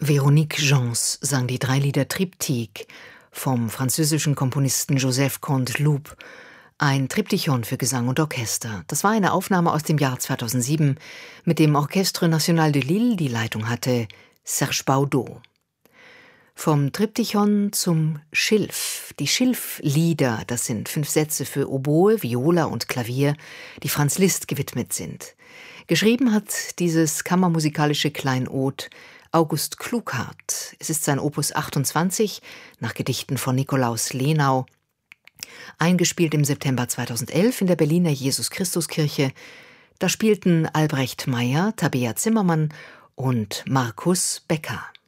Véronique Gens sang die 3 Lieder Triptyque vom französischen Komponisten Joseph Canteloup, ein Triptychon für Gesang und Orchester. Das war eine Aufnahme aus dem Jahr 2007, mit dem Orchestre National de Lille die Leitung hatte Serge Baudot. Vom Triptychon zum Schilf. Die Schilflieder, das sind 5 Sätze für Oboe, Viola und Klavier, die Franz Liszt gewidmet sind. Geschrieben hat dieses kammermusikalische Kleinod August Klughardt. Es ist sein Opus 28 nach Gedichten von Nikolaus Lenau, eingespielt im September 2011 in der Berliner Jesus-Christus-Kirche. Da spielten Albrecht Meyer, Tabea Zimmermann und Markus Becker.